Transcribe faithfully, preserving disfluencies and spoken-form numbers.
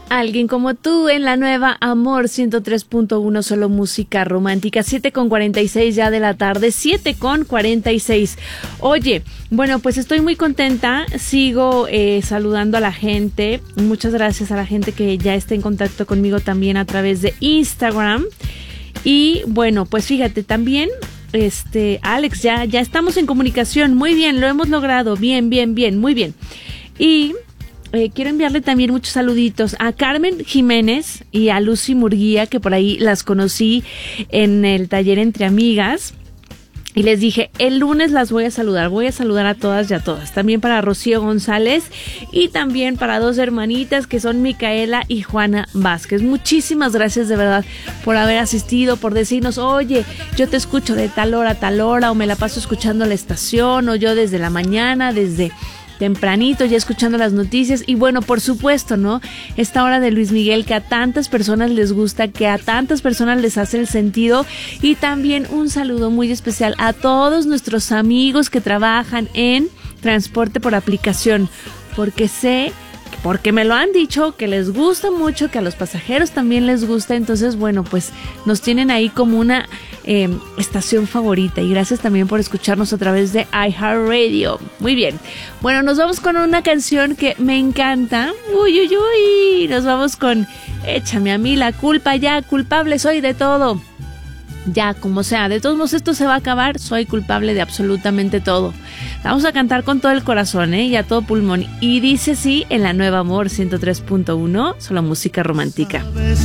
Alguien como tú en la nueva Amor ciento tres punto uno, solo música romántica. Siete con cuarenta y seis ya de la tarde, siete con cuarenta y seis. Oye, bueno, pues estoy muy contenta, sigo eh, saludando a la gente. Muchas gracias a la gente que ya está en contacto conmigo también a través de Instagram. Y bueno, pues fíjate, también este Alex, ya, ya estamos en comunicación. Muy bien, lo hemos logrado, bien, bien, bien, muy bien. Y Eh, quiero enviarle también muchos saluditos a Carmen Jiménez y a Lucy Murguía, que por ahí las conocí en el taller Entre Amigas. Y les dije, el lunes las voy a saludar, voy a saludar a todas y a todas. También para Rocío González y también para dos hermanitas que son Micaela y Juana Vázquez. Muchísimas gracias de verdad por haber asistido, por decirnos, oye, yo te escucho de tal hora a tal hora, o me la paso escuchando la estación, o yo desde la mañana, desde tempranito ya escuchando las noticias. Y bueno, por supuesto, ¿no? Esta hora de Luis Miguel que a tantas personas les gusta, que a tantas personas les hace el sentido. Y también un saludo muy especial a todos nuestros amigos que trabajan en transporte por aplicación, porque sé, porque me lo han dicho, que les gusta mucho, que a los pasajeros también les gusta. Entonces, bueno, pues nos tienen ahí como una eh, estación favorita. Y gracias también por escucharnos a través de iHeartRadio. Muy bien. Bueno, nos vamos con una canción que me encanta. Uy, uy, uy. Nos vamos con Échame a mí la culpa ya, culpable soy de todo. Ya, como sea, de todos modos esto se va a acabar, soy culpable de absolutamente todo. Vamos a cantar con todo el corazón, ¿eh? Y a todo pulmón. Y dice así en la nueva Amor ciento tres punto uno, solo música romántica. Sabes